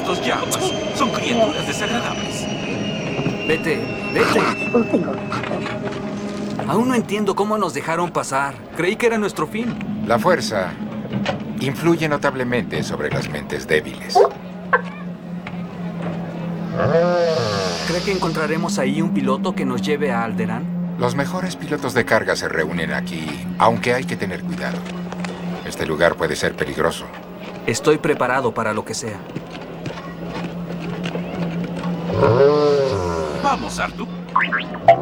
estos llamas. Son criaturas desagradables. Vete, vete. Aún no entiendo cómo nos dejaron pasar. Creí que era nuestro fin. La fuerza influye notablemente sobre las mentes débiles. ¿Cree que encontraremos ahí un piloto que nos lleve a Alderaan? Los mejores pilotos de carga se reúnen aquí, aunque hay que tener cuidado. Este lugar puede ser peligroso. Estoy preparado para lo que sea. Vamos, Artu.